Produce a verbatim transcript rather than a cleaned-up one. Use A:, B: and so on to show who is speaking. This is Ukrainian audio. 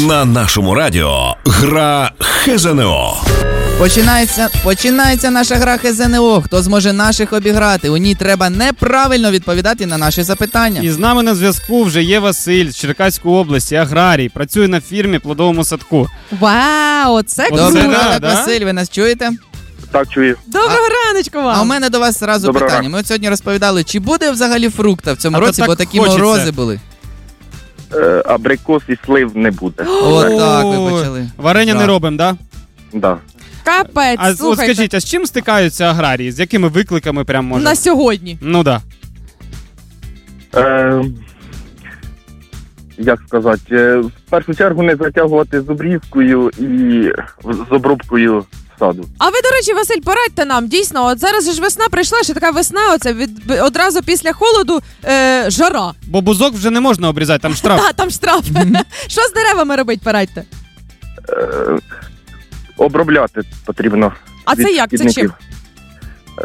A: На нашому радіо гра ХЗНО.
B: Починається, починається наша гра ХЗНО. Хто зможе наших обіграти? У ній треба неправильно відповідати на наші запитання.
C: І з нами на зв'язку вже є Василь з Черкаської області, аграрій. Працює на фірмі «Плодовому садку».
D: Вау, це круто.
B: Добрий
C: да,
B: ранок,
C: да?
B: Василь, ви нас чуєте?
E: Так, чую.
D: Доброго раночку вам.
B: А у мене до вас зразу
E: Доброго
B: питання.
E: ранку.
B: Ми от сьогодні розповідали, чи буде взагалі фрукта в цьому
C: А то
B: році,
C: так
B: бо такі
C: хочеться.
B: морози були.
E: Е, абрикос і слив не буде.
B: От так ви
C: Ой,
B: почали.
C: Варення
B: Да.
C: не робимо, да?
E: Да.
D: Капець,
C: А от
D: слухайте,
C: скажіть, а з чим стикаються аграрії? З якими викликами прям може?
D: на сьогодні.
C: Ну да.
E: Е, як сказати, е, в першу чергу не затягувати з обрізкою і з обробкою саду.
D: А ви, до речі, Василь, порадьте нам, дійсно, от зараз же ж весна прийшла, ще така весна, оце від, одразу після холоду е, жара.
C: Бо бузок вже не можна обрізати, там штраф.
D: Та, там штраф. Що з деревами робити, порадьте?
E: Е, обробляти потрібно.
D: А
E: від
D: це як? Це
E: шкідників.
D: чим?